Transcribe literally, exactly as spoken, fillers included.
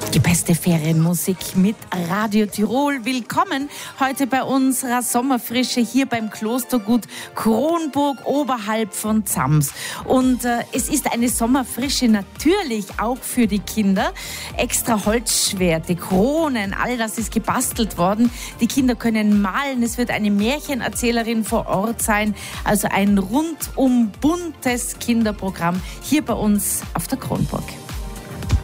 Die beste Ferienmusik mit Radio Tirol. Willkommen heute bei unserer Sommerfrische hier beim Klostergut Kronburg oberhalb von Zams. Und äh, es ist eine Sommerfrische natürlich auch für die Kinder. Extra Holzschwerte, Kronen, all das ist gebastelt worden. Die Kinder können malen. Es wird eine Märchenerzählerin vor Ort sein. Also ein rundum buntes Kinderprogramm hier bei uns auf der Kronburg.